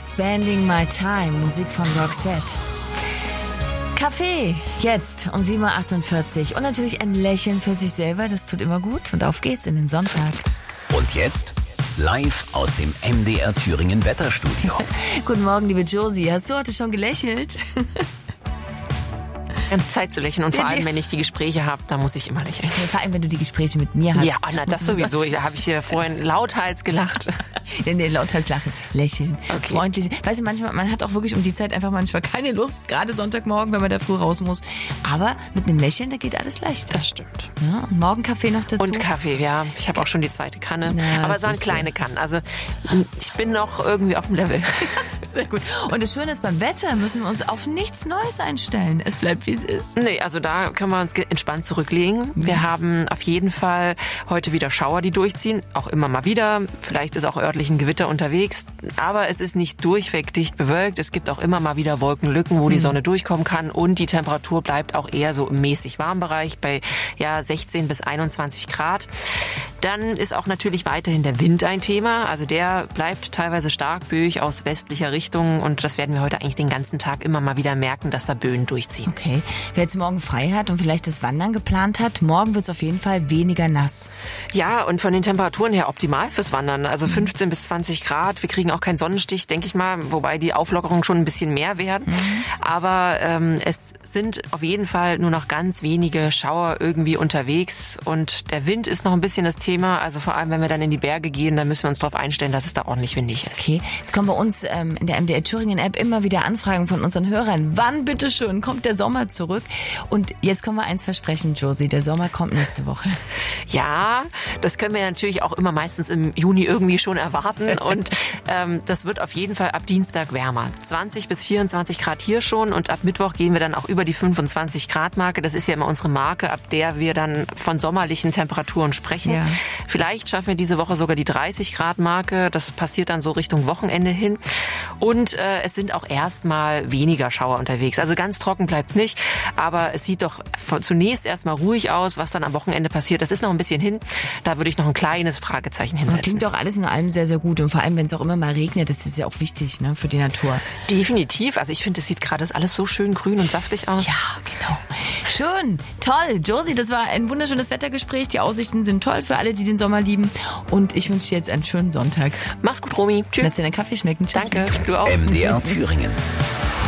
Spending My Time, Musik von Roxette. Kaffee, jetzt um 7.48 Uhr. Und natürlich ein Lächeln für sich selber, das tut immer gut. Und auf geht's in den Sonntag. Und jetzt live aus dem MDR Thüringen Wetterstudio. Guten Morgen, liebe Josie. Hast du heute schon gelächelt? Ganz Zeit zu lächeln und vor allem, wenn ich die Gespräche habe, da muss ich immer lächeln. Vor allem, wenn du die Gespräche mit mir hast. Ja, na, das sowieso. Da habe ich hier vorhin lauthals gelacht. Nee, lauthals lachen, lächeln, okay. Freundlich. Weißt du, manchmal, man hat auch wirklich um die Zeit einfach manchmal keine Lust, gerade Sonntagmorgen, wenn man da früh raus muss. Aber mit einem Lächeln, da geht alles leichter. Das stimmt. Ja, und morgen Kaffee noch dazu. Und Kaffee, ja. Ich habe auch schon die zweite Kanne. Na, aber so eine kleine Kanne. Also ich bin noch irgendwie auf dem Level. Sehr gut. Und das Schöne ist, beim Wetter müssen wir uns auf nichts Neues einstellen. Es bleibt, wie es ist. Nee, also da können wir uns entspannt zurücklegen. Wir haben auf jeden Fall heute wieder Schauer, die durchziehen. Auch immer mal wieder. Vielleicht ist auch örtlich ein Gewitter unterwegs. Aber es ist nicht durchweg dicht bewölkt. Es gibt auch immer mal wieder Wolkenlücken, wo die Sonne durchkommen kann. Und die Temperatur bleibt auch eher so im mäßig warmen Bereich bei 16 bis 21 Grad. Dann ist auch natürlich weiterhin der Wind ein Thema. Also der bleibt teilweise stark böig aus westlicher Richtung. Und das werden wir heute eigentlich den ganzen Tag immer mal wieder merken, dass da Böen durchziehen. Okay. Wer jetzt morgen frei hat und vielleicht das Wandern geplant hat, morgen wird es auf jeden Fall weniger nass. Ja, und von den Temperaturen her optimal fürs Wandern. Also 15 bis 20 Grad. Wir kriegen auch keinen Sonnenstich, denke ich mal. Wobei die Auflockerungen schon ein bisschen mehr werden. Aber es sind auf jeden Fall nur noch ganz wenige Schauer irgendwie unterwegs. Und der Wind ist noch ein bisschen das Thema. Also vor allem, wenn wir dann in die Berge gehen, dann müssen wir uns darauf einstellen, dass es da ordentlich windig ist. Okay, jetzt kommen bei uns in der MDR Thüringen App immer wieder Anfragen von unseren Hörern. Wann, bitteschön, kommt der Sommer zurück? Und jetzt können wir eins versprechen, Josie, der Sommer kommt nächste Woche. Ja, das können wir natürlich auch immer meistens im Juni irgendwie schon erwarten. Und das wird auf jeden Fall ab Dienstag wärmer. 20 bis 24 Grad hier schon. Und ab Mittwoch gehen wir dann auch über die 25 Grad Marke. Das ist ja immer unsere Marke, ab der wir dann von sommerlichen Temperaturen sprechen. Ja. Vielleicht schaffen wir diese Woche sogar die 30 Grad Marke. Das passiert dann so Richtung Wochenende hin. Und es sind auch erstmal weniger Schauer unterwegs. Also ganz trocken bleibt's nicht. Aber es sieht doch zunächst erstmal ruhig aus, was dann am Wochenende passiert. Das ist noch ein bisschen hin. Da würde ich noch ein kleines Fragezeichen hinsetzen. Klingt doch alles in allem sehr, sehr gut. Und vor allem, wenn es auch immer mal regnet, ist das ja auch wichtig, ne, für die Natur. Definitiv. Also ich finde, es sieht gerade alles so schön grün und saftig aus. Ja, genau. Schön, toll. Josie, das war ein wunderschönes Wettergespräch. Die Aussichten sind toll für alle, die den Sommer lieben. Und ich wünsche dir jetzt einen schönen Sonntag. Mach's gut, Romy. Tschüss. Lass dir den Kaffee schmecken. Tschüss. Danke. Du auch. MDR Thüringen.